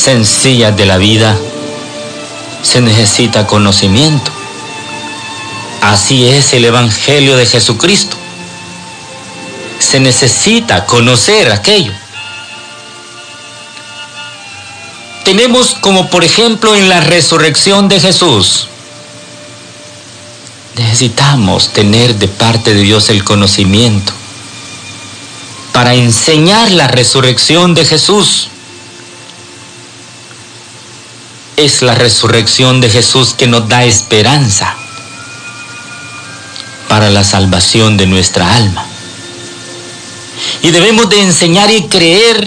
sencillas de la vida, se necesita conocimiento. Así es el Evangelio de Jesucristo. Se necesita conocer aquello. Tenemos como por ejemplo en la resurrección de Jesús. Necesitamos tener de parte de Dios el conocimiento para enseñar la resurrección de Jesús. Es la resurrección de Jesús que nos da esperanza para la salvación de nuestra alma. Y debemos de enseñar y creer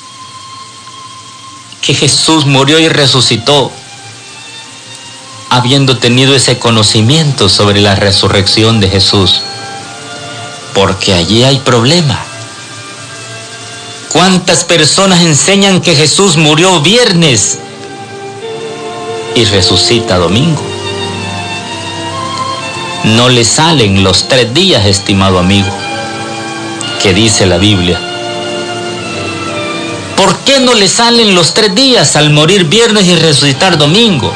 que Jesús murió y resucitó, habiendo tenido ese conocimiento sobre la resurrección de Jesús. Porque allí hay problema. ¿Cuántas personas enseñan que Jesús murió viernes y resucita domingo? No le salen los 3 días, estimado amigo, que dice la Biblia. ¿Por qué no le salen los 3 días al morir viernes y resucitar domingo?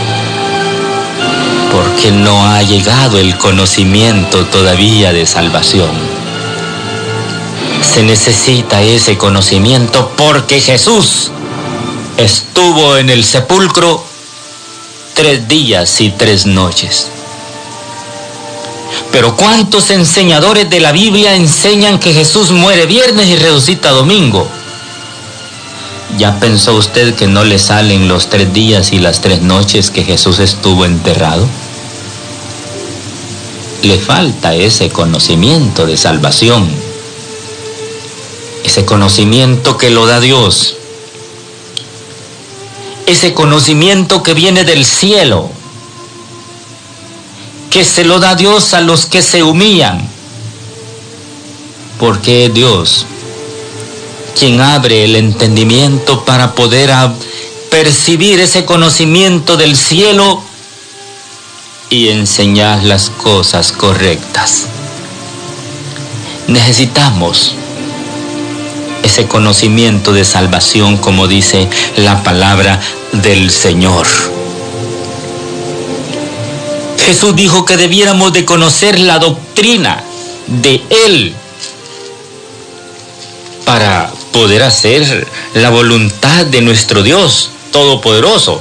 Porque no ha llegado el conocimiento todavía de salvación. Se necesita ese conocimiento porque Jesús estuvo en el sepulcro 3 días y 3 noches. Pero ¿cuántos enseñadores de la Biblia enseñan que Jesús muere viernes y resucita domingo? ¿Ya pensó usted que no le salen los 3 días y las 3 noches que Jesús estuvo enterrado? Le falta ese conocimiento de salvación. Ese conocimiento que lo da Dios. Ese conocimiento que viene del cielo. Que se lo da Dios a los que se humillan. Porque es Dios quien abre el entendimiento para poder percibir ese conocimiento del cielo y enseñar las cosas correctas. Necesitamos ese conocimiento de salvación, como dice la palabra del Señor. Jesús dijo que debiéramos de conocer la doctrina de Él para poder hacer la voluntad de nuestro Dios Todopoderoso.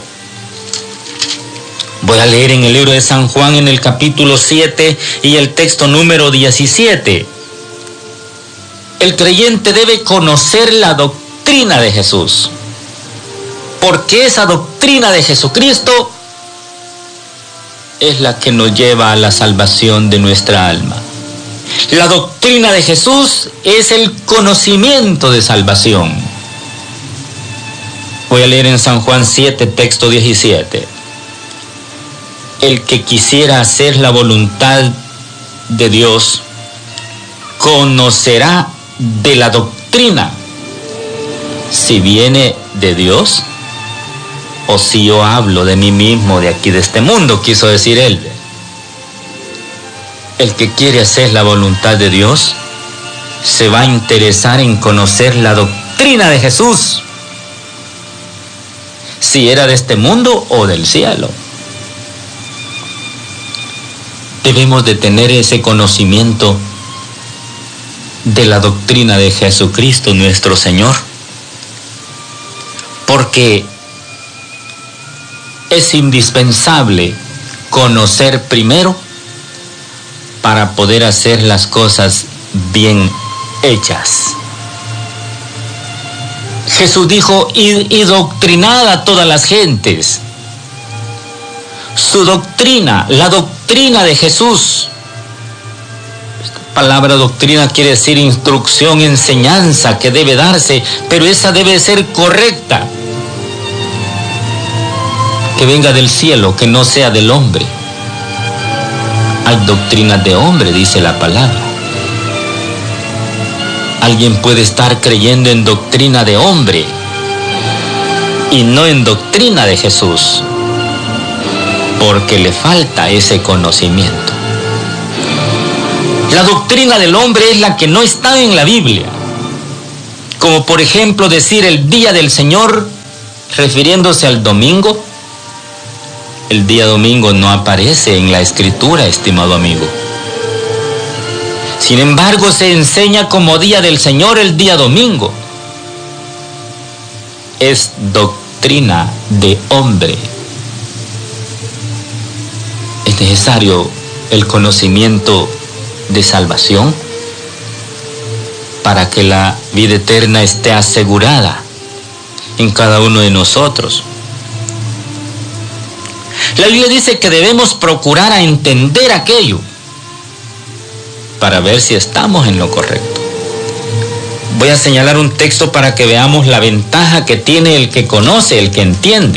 Voy a leer en el libro de San Juan en el capítulo 7 y el texto número 17. El creyente debe conocer la doctrina de Jesús, porque esa doctrina de Jesucristo es la que nos lleva a la salvación de nuestra alma. La doctrina de Jesús es el conocimiento de salvación. Voy a leer en San Juan 7, texto 17. El que quisiera hacer la voluntad de Dios conocerá de la doctrina, si viene de Dios o si yo hablo de mí mismo, de aquí, de este mundo, quiso decir él. El que quiere hacer la voluntad de Dios se va a interesar en conocer la doctrina de Jesús, si era de este mundo o del cielo. Debemos de tener ese conocimiento de la doctrina de Jesucristo nuestro Señor, porque es indispensable conocer primero para poder hacer las cosas bien hechas. Jesús dijo, y doctrinad a todas las gentes. Su doctrina, la doctrina de Jesús. Esta palabra doctrina quiere decir instrucción, enseñanza que debe darse, pero esa debe ser correcta. Que venga del cielo, que no sea del hombre. Hay doctrinas de hombre, dice la palabra. Alguien puede estar creyendo en doctrina de hombre y no en doctrina de Jesús, porque le falta ese conocimiento. La doctrina del hombre es la que no está en la Biblia, como por ejemplo decir el día del Señor refiriéndose al domingo. El día domingo no aparece en la Escritura, estimado amigo. Sin embargo, se enseña como día del Señor el día domingo. Es doctrina de hombre. Es necesario el conocimiento de salvación para que la vida eterna esté asegurada en cada uno de nosotros. La Biblia dice que debemos procurar a entender aquello para ver si estamos en lo correcto. Voy a señalar un texto para que veamos la ventaja que tiene el que conoce, el que entiende.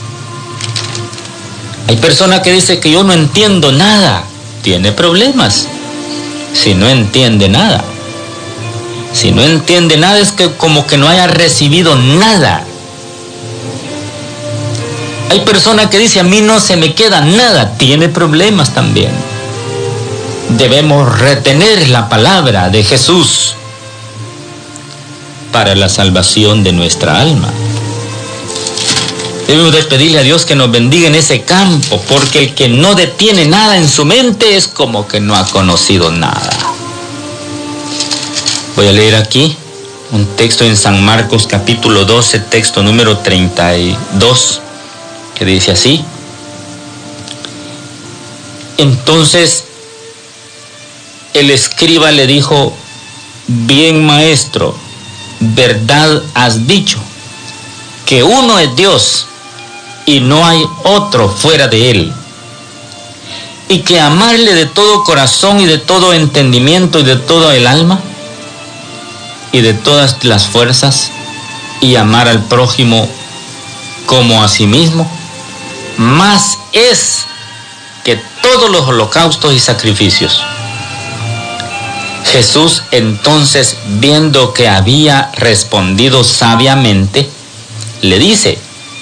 Hay personas que dicen que yo no entiendo nada. Tiene problemas si no entiende nada. Si no entiende nada es que como que no haya recibido nada. Hay personas que dicen a mí no se me queda nada. Tiene problemas también. Debemos retener la palabra de Jesús para la salvación de nuestra alma. Debemos de pedirle a Dios que nos bendiga en ese campo, porque el que no detiene nada en su mente es como que no ha conocido nada. Voy a leer aquí un texto en San Marcos capítulo 12, texto número 32, que dice así. Entonces el escriba le dijo: bien, maestro, verdad has dicho, que uno es Dios y no hay otro fuera de él, y que amarle de todo corazón y de todo entendimiento y de todo el alma y de todas las fuerzas, y amar al prójimo como a sí mismo, más es que todos los holocaustos y sacrificios. Jesús entonces, viendo que había respondido sabiamente, le dice: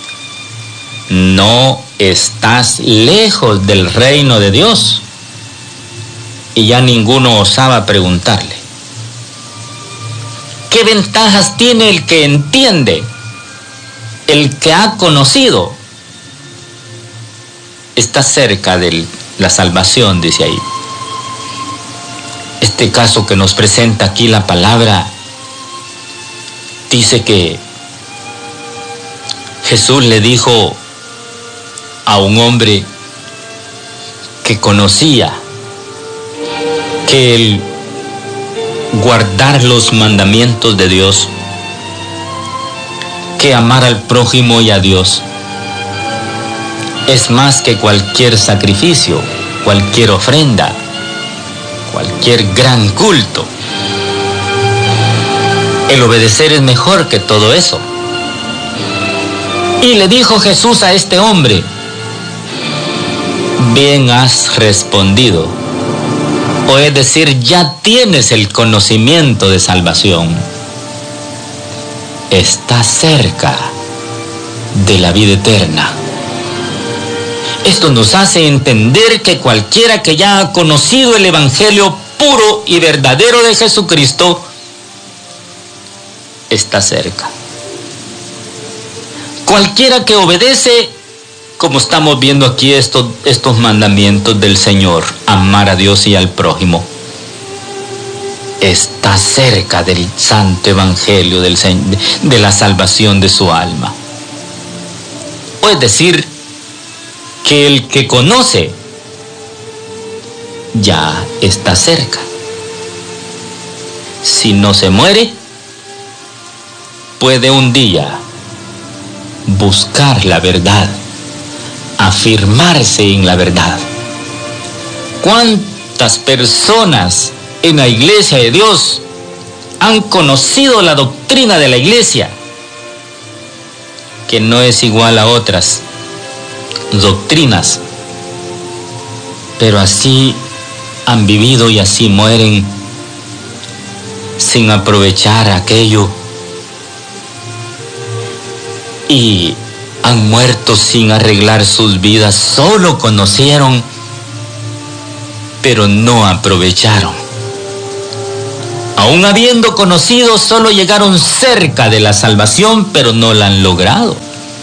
no estás lejos del reino de Dios. Y ya ninguno osaba preguntarle. ¿Qué ventajas tiene el que entiende? El que ha conocido está cerca de la salvación, dice ahí. Este caso que nos presenta aquí la palabra dice que Jesús le dijo a un hombre que conocía que el guardar los mandamientos de Dios, que amar al prójimo y a Dios, es más que cualquier sacrificio, cualquier ofrenda, cualquier gran culto. El obedecer es mejor que todo eso. Y le dijo Jesús a este hombre: bien has respondido. O es decir, ya tienes el conocimiento de salvación. Estás cerca de la vida eterna. Esto nos hace entender que cualquiera que ya ha conocido el evangelio puro y verdadero de Jesucristo está cerca. Cualquiera que obedece, como estamos viendo aquí estos mandamientos del Señor, amar a Dios y al prójimo, está cerca del santo evangelio de la salvación de su alma. O es decir, que el que conoce ya está cerca. Si no se muere, puede un día buscar la verdad, afirmarse en la verdad. ¿Cuántas personas en la iglesia de Dios han conocido la doctrina de la iglesia, que no es igual a otras doctrinas, pero así han vivido y así mueren sin aprovechar aquello, y han muerto sin arreglar sus vidas? Solo conocieron, pero no aprovecharon. Aún habiendo conocido, solo llegaron cerca de la salvación, pero no la han logrado.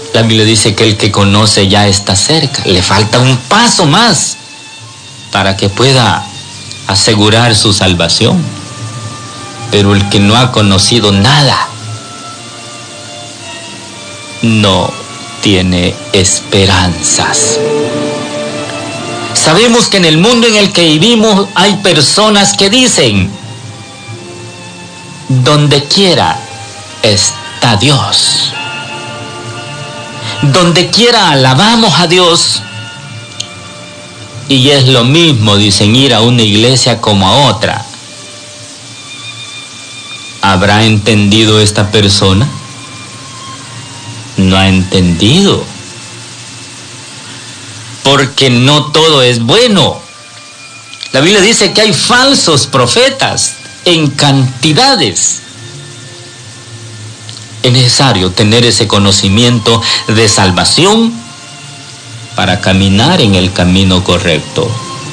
La Biblia dice que el que conoce ya está cerca. Le falta un paso más para que pueda asegurar su salvación. Pero el que no ha conocido nada no tiene esperanzas. Sabemos que en el mundo en el que vivimos hay personas que dicen: donde quiera está Dios. Donde quiera alabamos a Dios. Y es lo mismo, dicen, ir a una iglesia como a otra. ¿Habrá entendido esta persona? No ha entendido. Porque no todo es bueno. La Biblia dice que hay falsos profetas en cantidades. Es necesario tener ese conocimiento de salvación para caminar en el camino correcto.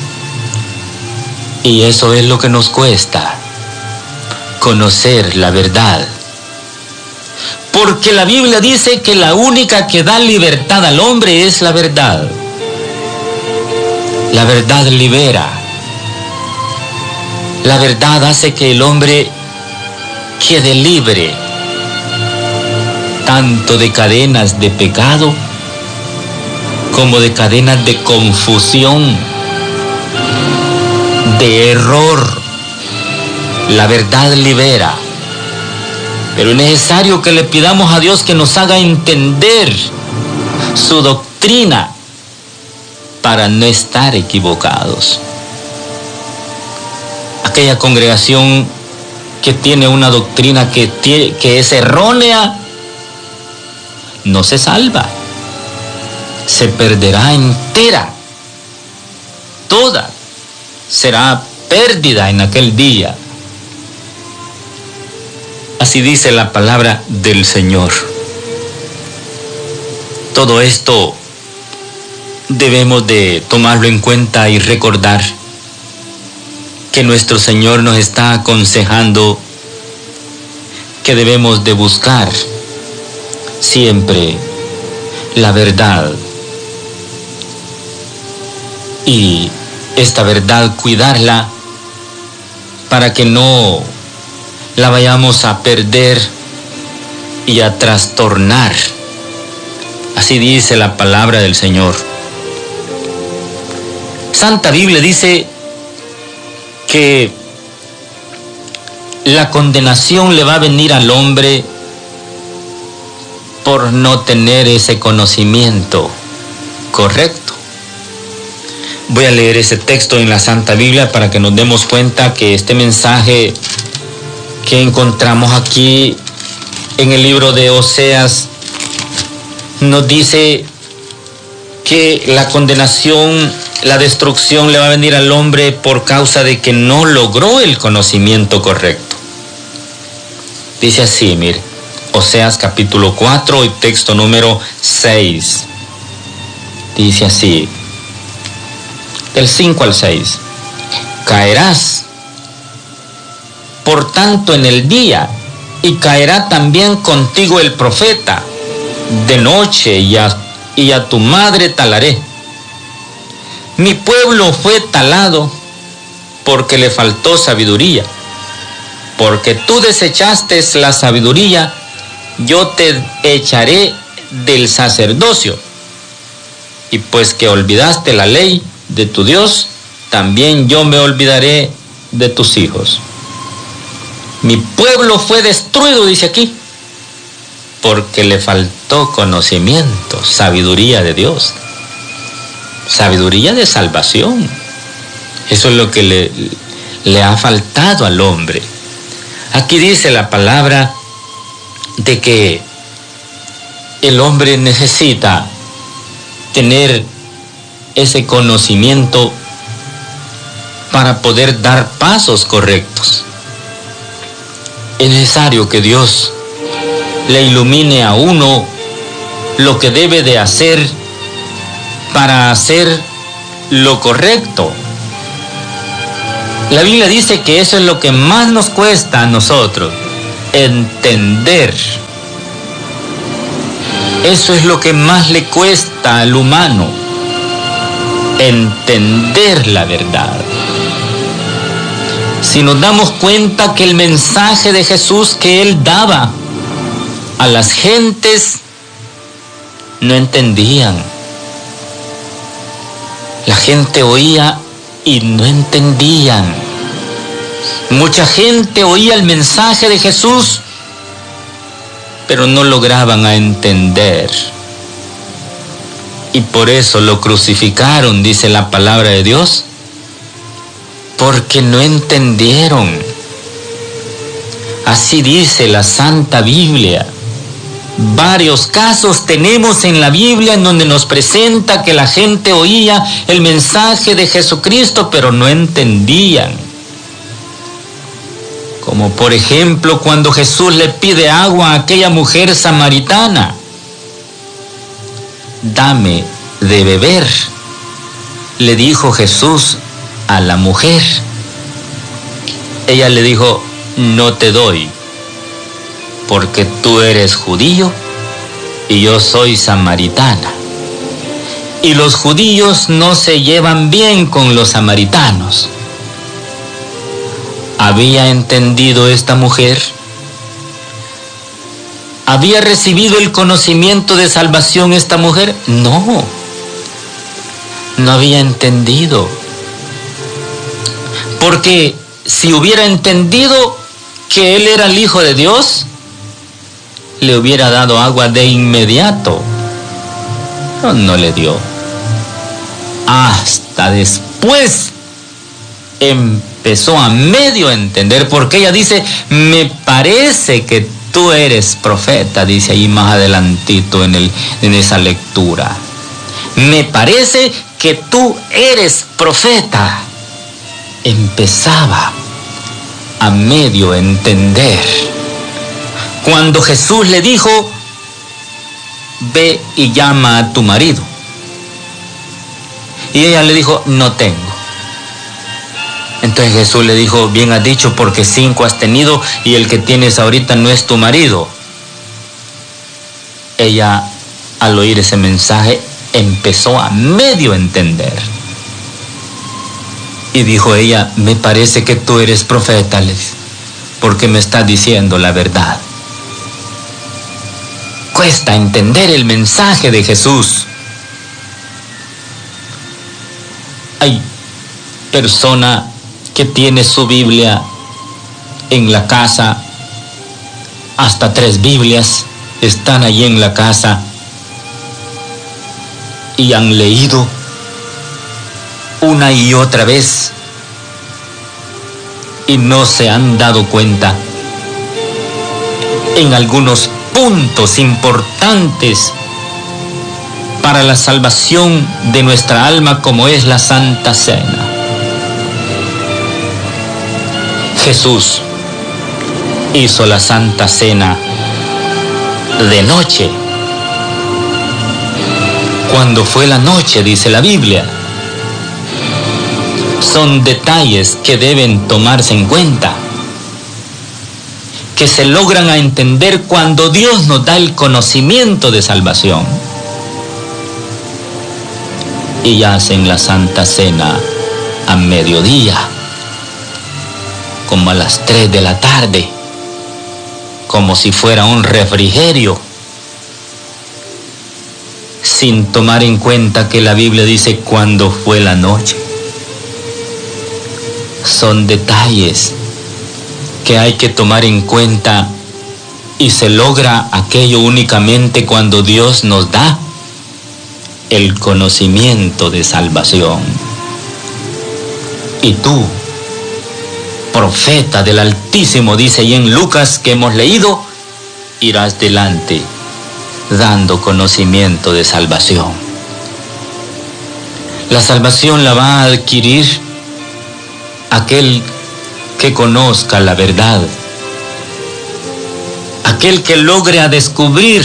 Y eso es lo que nos cuesta, conocer la verdad. Porque la Biblia dice que la única que da libertad al hombre es la verdad. La verdad libera. La verdad hace que el hombre quede libre, tanto de cadenas de pecado como de cadenas de confusión, de error. La verdad libera. Pero es necesario que le pidamos a Dios que nos haga entender su doctrina para no estar equivocados. Aquella congregación que tiene una doctrina que es errónea, no se salva. Se perderá entera. Toda será pérdida en aquel día. Así dice la palabra del Señor. Todo esto debemos de tomarlo en cuenta y recordar que nuestro Señor nos está aconsejando que debemos de buscar siempre la verdad. Y esta verdad cuidarla para que no la vayamos a perder y a trastornar. Así dice la palabra del Señor. Santa Biblia dice que la condenación le va a venir al hombre por no tener ese conocimiento correcto. Voy a leer ese texto en la Santa Biblia para que nos demos cuenta que este mensaje que encontramos aquí en el libro de Oseas nos dice que la condenación, la destrucción le va a venir al hombre por causa de que no logró el conocimiento correcto. Dice así, mire, Oseas capítulo 4 y texto número 6. Dice así, del 5 al 6. Caerás, por tanto, en el día, y caerá también contigo el profeta. De noche y a tu madre talaré. Mi pueblo fue talado porque le faltó sabiduría. Porque tú desechaste la sabiduría, yo te echaré del sacerdocio. Y pues que olvidaste la ley de tu Dios, también yo me olvidaré de tus hijos. Mi pueblo fue destruido, dice aquí, porque le faltó conocimiento, sabiduría de Dios, sabiduría de salvación. Eso es lo que le ha faltado al hombre. Aquí dice la palabra de que el hombre necesita tener ese conocimiento para poder dar pasos correctos. Es necesario que Dios le ilumine a uno lo que debe de hacer para hacer lo correcto. La Biblia dice que eso es lo que más nos cuesta a nosotros, entender. Eso es lo que más le cuesta al humano, entender la verdad. Si nos damos cuenta que el mensaje de Jesús que Él daba a las gentes no entendían. La gente oía y no entendían. Mucha gente oía el mensaje de Jesús, pero no lograban a entender. Y por eso lo crucificaron, dice la palabra de Dios, porque no entendieron. Así dice la Santa Biblia. Varios casos tenemos en la Biblia en donde nos presenta que la gente oía el mensaje de Jesucristo, pero no entendían. Como por ejemplo cuando Jesús le pide agua a aquella mujer samaritana. Dame de beber, le dijo Jesús a la mujer. Ella le dijo, no te doy, porque tú eres judío y yo soy samaritana. Y los judíos no se llevan bien con los samaritanos. ¿Había entendido esta mujer? ¿Había recibido el conocimiento de salvación esta mujer? No, no había entendido. Porque si hubiera entendido que Él era el Hijo de Dios, le hubiera dado agua de inmediato. No, no le dio. Hasta después empezó a medio entender, porque ella dice, me parece que tú eres profeta, dice ahí más adelantito en esa lectura. Me parece que tú eres profeta. Empezaba a medio entender. Cuando Jesús le dijo, ve y llama a tu marido. Y ella le dijo, no tengo. Entonces Jesús le dijo, bien has dicho, porque 5 has tenido y el que tienes ahorita no es tu marido. Ella, al oír ese mensaje, empezó a medio entender. Y dijo ella, me parece que tú eres profeta, porque me estás diciendo la verdad. Cuesta entender el mensaje de Jesús. Hay persona que tiene su Biblia en la casa, hasta 3 Biblias están allí en la casa y han leído una y otra vez y no se han dado cuenta en algunos puntos importantes para la salvación de nuestra alma, como es la Santa Cena. Jesús hizo la Santa Cena de noche. Cuando fue la noche, dice la Biblia. Son detalles que deben tomarse en cuenta, que se logran a entender cuando Dios nos da el conocimiento de salvación. Y hacen la Santa Cena a mediodía, como a las 3 de la tarde, como si fuera un refrigerio, sin tomar en cuenta que la Biblia dice cuándo fue la noche. Son detalles que hay que tomar en cuenta y se logra aquello únicamente cuando Dios nos da el conocimiento de salvación. Y tú, profeta del Altísimo, dice ahí en Lucas que hemos leído, irás delante dando conocimiento de salvación. La salvación la va a adquirir aquel que conozca la verdad, aquel que logre a descubrir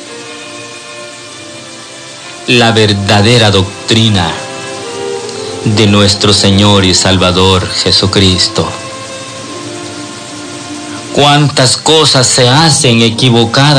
la verdadera doctrina de nuestro Señor y Salvador Jesucristo. Cuántas cosas se hacen equivocadas